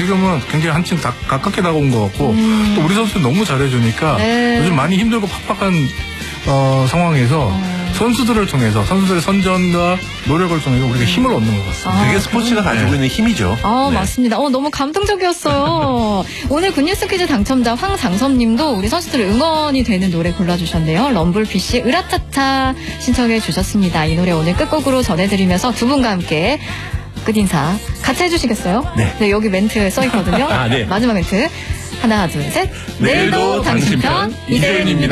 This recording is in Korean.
지금은 굉장히 한층 가깝게 다가온 것 같고 또 우리 선수들 너무 잘해주니까 네. 요즘 많이 힘들고 팍팍한 상황에서 선수들을 통해서 선수들의 선전과 노력을 통해서 우리가 힘을 얻는 것 같습니다. 그게 스포츠가 가지고 있는 힘이죠. 네. 맞습니다. 너무 감동적이었어요. 오늘 굿뉴스 퀴즈 당첨자 황장섭님도 우리 선수들 응원이 되는 노래 골라주셨네요. 럼블피쉬 으라차차 신청해 주셨습니다. 이 노래 오늘 끝곡으로 전해드리면서 두 분과 함께 끝인사 같이 해주시겠어요? 네. 여기 멘트 써있거든요. 네. 마지막 멘트. 하나, 둘, 셋. 내일도 당신 편 이대윤입니다.